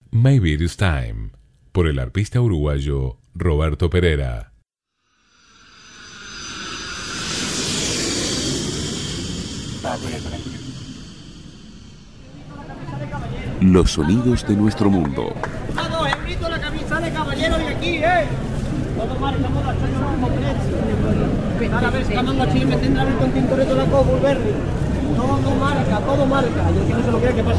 Maybe It Is Time, por el arpista uruguayo Roberto Pereira. Los sonidos de nuestro mundo. A 2 euritos la camisa de caballero de aquí, ¿eh? Todo marca, moda, chayo, no, precio. Ahora ves, camando a Chile, me tendrá el con tintoreto la Coburberry. Todo marca, todo marca. Yo que no se lo quiero que pase.